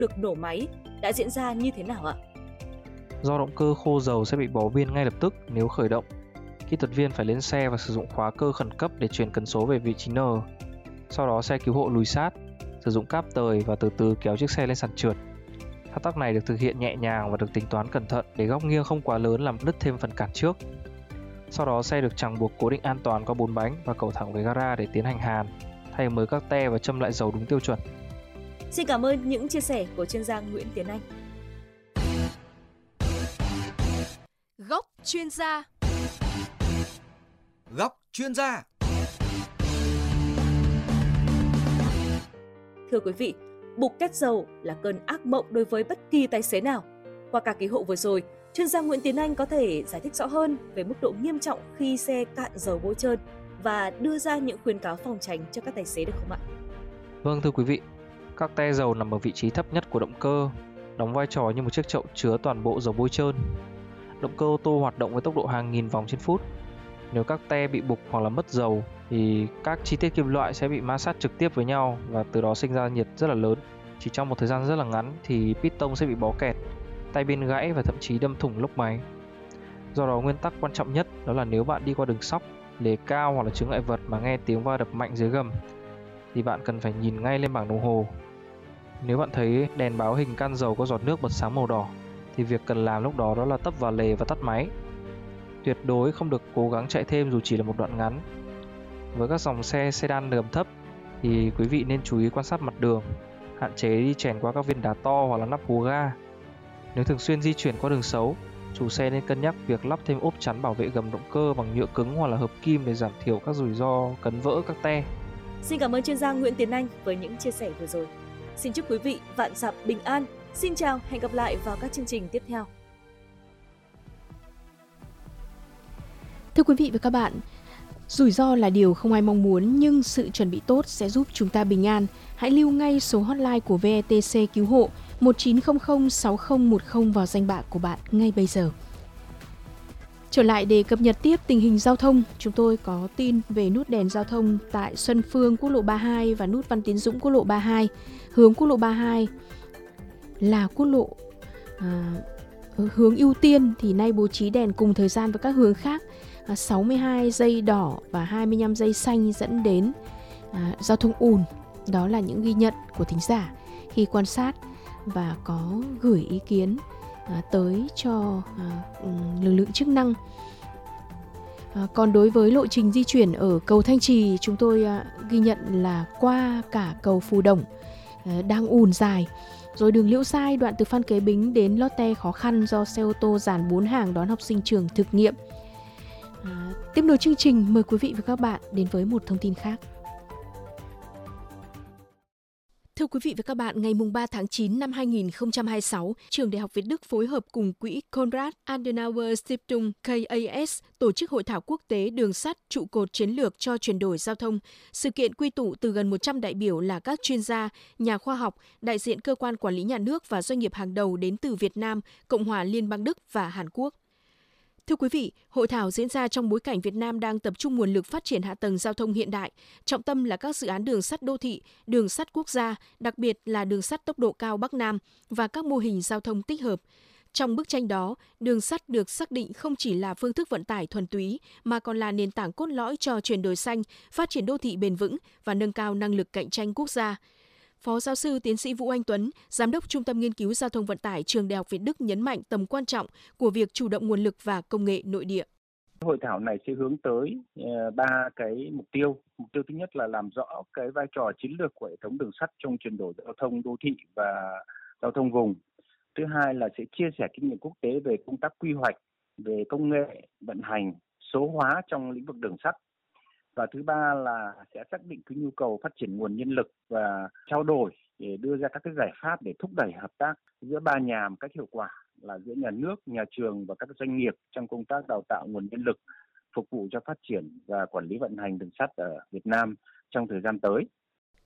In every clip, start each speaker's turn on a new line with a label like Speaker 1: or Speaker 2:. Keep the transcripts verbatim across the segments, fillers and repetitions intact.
Speaker 1: được nổ máy đã diễn ra như thế nào ạ?
Speaker 2: Do động cơ khô dầu sẽ bị bỏ pin ngay lập tức nếu khởi động. Kỹ thuật viên phải lên xe và sử dụng khóa cơ khẩn cấp để chuyển cần số về vị trí N. Sau đó xe cứu hộ lùi sát, sử dụng cáp tời và từ từ kéo chiếc xe lên sàn trượt. Thao tác này được thực hiện nhẹ nhàng và được tính toán cẩn thận để góc nghiêng không quá lớn làm nứt thêm phần cản trước. Sau đó xe được chẳng buộc cố định an toàn qua bốn bánh và cẩu thẳng về gara để tiến hành hàn, thay mới các te và châm lại dầu đúng tiêu chuẩn.
Speaker 1: Xin cảm ơn những chia sẻ của chuyên gia Nguyễn Tiến Anh.
Speaker 3: Góc chuyên gia.
Speaker 4: Góc chuyên gia.
Speaker 1: Thưa quý vị, bục tét dầu là cơn ác mộng đối với bất kỳ tài xế nào. Qua cả kỳ hộ vừa rồi, chuyên gia Nguyễn Tiến Anh có thể giải thích rõ hơn về mức độ nghiêm trọng khi xe cạn dầu bôi trơn và đưa ra những khuyến cáo phòng tránh cho các tài xế được không ạ?
Speaker 2: Vâng thưa quý vị, các te dầu nằm ở vị trí thấp nhất của động cơ, đóng vai trò như một chiếc chậu chứa toàn bộ dầu bôi trơn. Động cơ ô tô hoạt động với tốc độ hàng nghìn vòng trên phút. Nếu các te bị bục hoặc là mất dầu thì các chi tiết kim loại sẽ bị ma sát trực tiếp với nhau và từ đó sinh ra nhiệt rất là lớn. Chỉ trong một thời gian rất là ngắn thì piston sẽ bị bó kẹt, tay bin gãy và thậm chí đâm thủng lốc máy. Do đó nguyên tắc quan trọng nhất đó là nếu bạn đi qua đường sóc, lề cao hoặc là chướng ngại vật mà nghe tiếng va đập mạnh dưới gầm thì bạn cần phải nhìn ngay lên bảng đồng hồ. Nếu bạn thấy đèn báo hình can dầu có giọt nước bật sáng màu đỏ thì việc cần làm lúc đó đó là tấp vào lề và tắt máy. Tuyệt đối không được cố gắng chạy thêm dù chỉ là một đoạn ngắn. Với các dòng xe sedan gầm thấp thì quý vị nên chú ý quan sát mặt đường, hạn chế đi chèn qua các viên đá to hoặc là nắp hố ga. Nếu thường xuyên di chuyển qua đường xấu, chủ xe nên cân nhắc việc lắp thêm ốp chắn bảo vệ gầm động cơ bằng nhựa cứng hoặc là hợp kim để giảm thiểu các rủi ro cấn vỡ các te.
Speaker 1: Xin cảm ơn chuyên gia Nguyễn Tiến Anh với những chia sẻ vừa rồi. Xin chúc quý vị vạn dặm bình an. Xin chào, hẹn gặp lại vào các chương trình tiếp theo.
Speaker 3: Thưa quý vị và các bạn, rủi ro là điều không ai mong muốn nhưng sự chuẩn bị tốt sẽ giúp chúng ta bình an. Hãy lưu ngay số hotline của vê e tê xê cứu hộ một chín không không sáu không một không vào danh bạ của bạn ngay bây giờ. Trở lại để cập nhật tiếp tình hình giao thông, chúng tôi có tin về nút đèn giao thông tại Xuân Phương quốc lộ ba mươi hai và nút Văn Tiến Dũng quốc lộ ba mươi hai. Hướng quốc lộ ba mươi hai là quốc lộ à, hướng ưu tiên thì nay bố trí đèn cùng thời gian với các hướng khác. À, sáu mươi hai giây đỏ và hai mươi lăm giây xanh dẫn đến à, giao thông ùn. Đó là những ghi nhận của thính giả khi quan sát và có gửi ý kiến à, tới cho à, lực lượng chức năng. À, còn đối với lộ trình di chuyển ở cầu Thanh Trì, chúng tôi à, ghi nhận là qua cả cầu Phù Đồng à, đang ùn dài. Rồi đường Liễu Giai đoạn từ Phan Kế Bính đến Lotte khó khăn do xe ô tô dàn bốn hàng đón học sinh trường thực nghiệm. À, tiếp nối chương trình, mời quý vị và các bạn đến với một thông tin khác. Thưa quý vị và các bạn, ngày ba tháng chín năm hai nghìn không trăm hai mươi sáu, Trường Đại học Việt Đức phối hợp cùng Quỹ Konrad Adenauer Stiftung K A S tổ chức hội thảo quốc tế đường sắt trụ cột chiến lược cho chuyển đổi giao thông. Sự kiện quy tụ từ gần một trăm đại biểu là các chuyên gia, nhà khoa học, đại diện cơ quan quản lý nhà nước và doanh nghiệp hàng đầu đến từ Việt Nam, Cộng hòa Liên bang Đức và Hàn Quốc. Thưa quý vị, hội thảo diễn ra trong bối cảnh Việt Nam đang tập trung nguồn lực phát triển hạ tầng giao thông hiện đại, trọng tâm là các dự án đường sắt đô thị, đường sắt quốc gia, đặc biệt là đường sắt tốc độ cao Bắc Nam và các mô hình giao thông tích hợp. Trong bức tranh đó, đường sắt được xác định không chỉ là phương thức vận tải thuần túy mà còn là nền tảng cốt lõi cho chuyển đổi xanh, phát triển đô thị bền vững và nâng cao năng lực cạnh tranh quốc gia. Phó giáo sư tiến sĩ Vũ Anh Tuấn, Giám đốc Trung tâm Nghiên cứu Giao thông Vận tải Trường Đại học Việt Đức nhấn mạnh tầm quan trọng của việc chủ động nguồn lực và công nghệ nội địa.
Speaker 5: Hội thảo này sẽ hướng tới ba cái mục tiêu. Mục tiêu thứ nhất là làm rõ cái vai trò chiến lược của hệ thống đường sắt trong chuyển đổi giao thông đô thị và giao thông vùng. Thứ hai là sẽ chia sẻ kinh nghiệm quốc tế về công tác quy hoạch, về công nghệ, vận hành, số hóa trong lĩnh vực đường sắt. Và thứ ba là sẽ xác định cái nhu cầu phát triển nguồn nhân lực và trao đổi để đưa ra các cái giải pháp để thúc đẩy hợp tác giữa ba nhà một cách hiệu quả, là giữa nhà nước, nhà trường và các doanh nghiệp trong công tác đào tạo nguồn nhân lực phục vụ cho phát triển và quản lý vận hành đường sắt ở Việt Nam trong thời gian tới.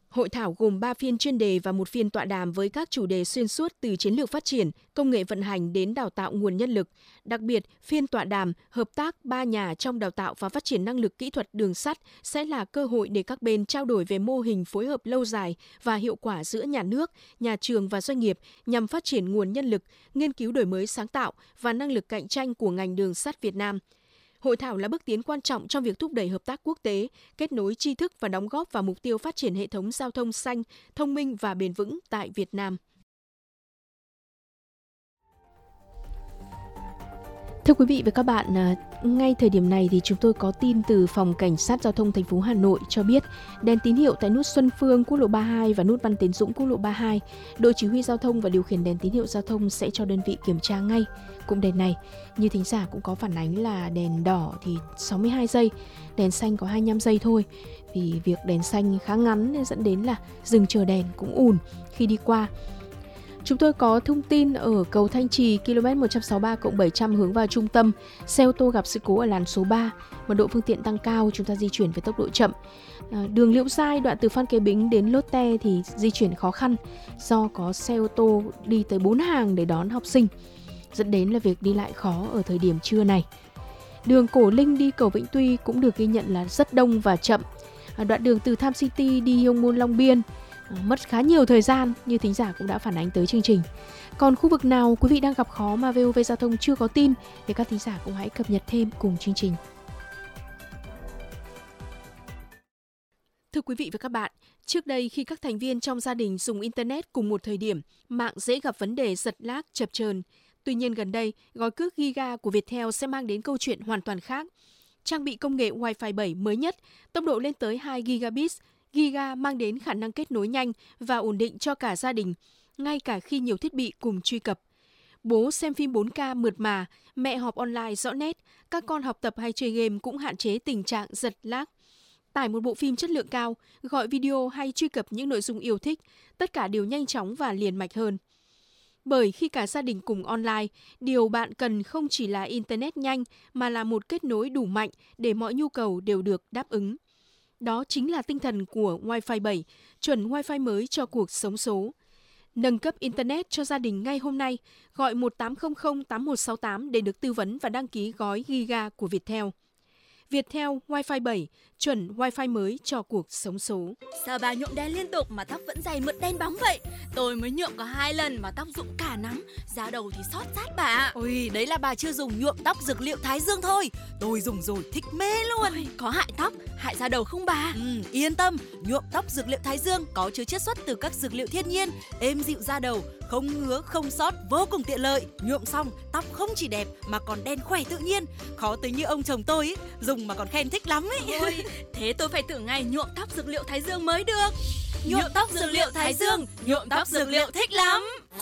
Speaker 3: Hội thảo gồm ba phiên chuyên đề và một phiên tọa đàm với các chủ đề xuyên suốt từ chiến lược phát triển, công nghệ vận hành đến đào tạo nguồn nhân lực. Đặc biệt, phiên tọa đàm hợp tác ba nhà trong đào tạo và phát triển năng lực kỹ thuật đường sắt sẽ là cơ hội để các bên trao đổi về mô hình phối hợp lâu dài và hiệu quả giữa nhà nước, nhà trường và doanh nghiệp nhằm phát triển nguồn nhân lực, nghiên cứu đổi mới sáng tạo và năng lực cạnh tranh của ngành đường sắt Việt Nam. Hội thảo là bước tiến quan trọng trong việc thúc đẩy hợp tác quốc tế, kết nối tri thức và đóng góp vào mục tiêu phát triển hệ thống giao thông xanh, thông minh và bền vững tại Việt Nam. Thưa quý vị và các bạn, ngay thời điểm này thì chúng tôi có tin từ Phòng Cảnh sát Giao thông thành phố Hà Nội cho biết đèn tín hiệu tại nút Xuân Phương quốc lộ ba mươi hai và nút Văn Tiến Dũng quốc lộ ba mươi hai, đội chỉ huy giao thông và điều khiển đèn tín hiệu giao thông sẽ cho đơn vị kiểm tra ngay cụm đèn này. Như thính giả cũng có phản ánh là đèn đỏ thì sáu mươi hai giây, đèn xanh có hai mươi lăm giây thôi. Vì việc đèn xanh khá ngắn nên dẫn đến là dừng chờ đèn cũng ùn khi đi qua. Chúng tôi có thông tin ở cầu Thanh Trì km một trăm sáu mươi ba cộng bảy trăm hướng vào trung tâm, xe ô tô gặp sự cố ở làn số ba, mật độ phương tiện tăng cao, chúng ta di chuyển với tốc độ chậm. À, đường Liễu Giai đoạn từ Phan Kế Bính đến Lotte thì di chuyển khó khăn do có xe ô tô đi tới bốn hàng để đón học sinh, dẫn đến là việc đi lại khó ở thời điểm trưa này. Đường Cổ Linh đi cầu Vĩnh Tuy cũng được ghi nhận là rất đông và chậm. À, đoạn đường từ Tham City đi Hương Môn Long Biên mất khá nhiều thời gian như thính giả cũng đã phản ánh tới chương trình. Còn khu vực nào quý vị đang gặp khó mà vê o vê Giao thông chưa có tin thì các thính giả cũng hãy cập nhật thêm cùng chương trình. Thưa quý vị và các bạn, trước đây khi các thành viên trong gia đình dùng Internet cùng một thời điểm, mạng dễ gặp vấn đề giật lag, chập chờn. Tuy nhiên gần đây, gói cước Giga của Viettel sẽ mang đến câu chuyện hoàn toàn khác. Trang bị công nghệ Wi-Fi bảy mới nhất, tốc độ lên tới hai gigabit, Giga mang đến khả năng kết nối nhanh và ổn định cho cả gia đình, ngay cả khi nhiều thiết bị cùng truy cập. Bố xem phim bốn K mượt mà, mẹ họp online rõ nét, các con học tập hay chơi game cũng hạn chế tình trạng giật lag. Tải một bộ phim chất lượng cao, gọi video hay truy cập những nội dung yêu thích, tất cả đều nhanh chóng và liền mạch hơn. Bởi khi cả gia đình cùng online, điều bạn cần không chỉ là Internet nhanh mà là một kết nối đủ mạnh để mọi nhu cầu đều được đáp ứng. Đó chính là tinh thần của Wi-Fi bảy, chuẩn Wi-Fi mới cho cuộc sống số. Nâng cấp Internet cho gia đình ngay hôm nay, gọi một tám không không tám một sáu tám để được tư vấn và đăng ký gói Giga của Viettel. Viettel Wi-Fi bảy, chuẩn Wi-Fi mới cho cuộc sống số.
Speaker 4: Sao bà nhuộm đen liên tục mà tóc vẫn dày mượt đen bóng vậy? Tôi mới nhuộm có hai lần mà tóc rụng cả nắm, da đầu thì xót rát bà.
Speaker 6: Ôi, đấy là bà chưa dùng nhuộm tóc dược liệu Thái Dương thôi. Tôi dùng rồi thích mê luôn.
Speaker 4: Ôi, có hại tóc, hại da đầu không bà?
Speaker 6: Ừ, yên tâm, nhuộm tóc dược liệu Thái Dương có chứa chiết xuất từ các dược liệu thiên nhiên, êm dịu da đầu, không ngứa, không xót, vô cùng tiện lợi. Nhuộm xong, tóc không chỉ đẹp mà còn đen khỏe tự nhiên. Khó tính như ông chồng tôi ấy, dùng mà còn khen thích lắm ấy.
Speaker 4: Ôi, thế tôi phải thử ngay nhuộm tóc dược liệu Thái Dương mới được.
Speaker 6: Nhuộm tóc dược liệu Thái Dương, nhuộm tóc dược liệu thích lắm.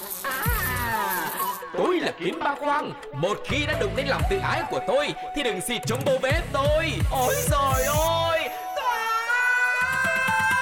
Speaker 7: À, tôi là Kiến Ba Khoang. Một khi đã đụng đến lòng tự ái của tôi thì đừng xịt chống bô bế tôi. Ôi giời